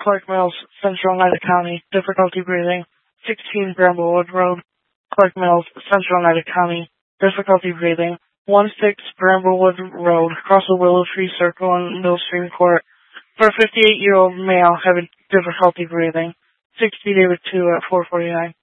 Clark Mills, Central Oneida County, difficulty breathing. 16 Bramblewood Road, Clark Mills, Central Oneida County, difficulty breathing. 16 Bramblewood Road, across the Willow Tree Circle in Millstream Court, for a 58-year-old male having difficulty breathing. 60 David 2 at 449.